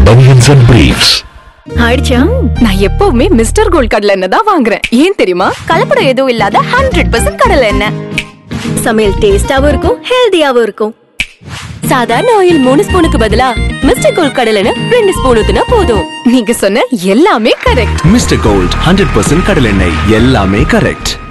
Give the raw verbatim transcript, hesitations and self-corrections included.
Bunions and Briefs. ஆயிடுச்சா? நான் எப்பவுமே மிஸ்டர் கோல்ட் கடலை எண்ணெய் தான் வாங்குறேன். ஏன் தெரியுமா? கலப்படம் எதுவும் இல்லாத ஹண்ட்ரட் பர்சன்ட் கடலை எண்ணெய். சமையல் டேஸ்டாவும் இருக்கும், ஹெல்தியாவும் இருக்கும். சாதாரண ஆயில் மூணு ஸ்பூனுக்கு பதிலா மிஸ்டர் கோல்ட் கடலை எண்ணெய் ரெண்டு ஸ்பூன் ஊத்துனா போதும். நீங்க சொன்ன எல்லாமே correct. Mister gold hundred percent கடலெண்ணெய், எல்லாமே கரெக்ட்.